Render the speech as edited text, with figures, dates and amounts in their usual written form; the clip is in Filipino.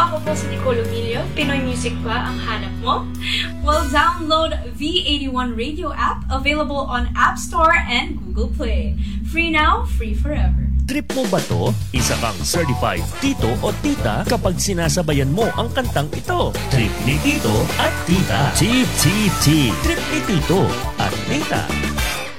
ako po si Nicole Emilio. Pinoy music ba ang hanap mo? Well, download V81 Radio app, available on App Store and Google Play. Free now, free forever. Trip mo ba to? Isa kang certified tito o tita kapag sinasabayan mo ang kantang ito. Trip ni Tito at Tita. Chip, chip, chip. Trip ni Tito at Tita.